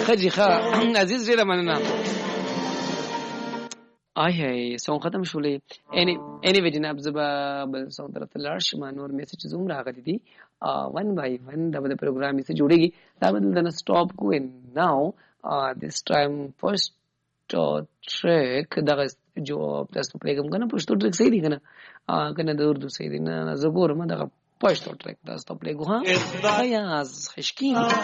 خجي عزیز ډیره مننه. آی سون ختم شولې. anyway جناب زبا بل سون طرف لاړ شم. نور میسج زوم راغلي دي ون بای ون دا د پروګرام سره جوړيږي. دا بدل د سټاپ کوین ناو this time first track دا جو تاسو پلی کوم کنه پښتو ټریک صحیح دي کنه کنه د اردو صحیح دي نه زګور ما دا پښتو ټریک تاسو پلی کوه ها یا خشکین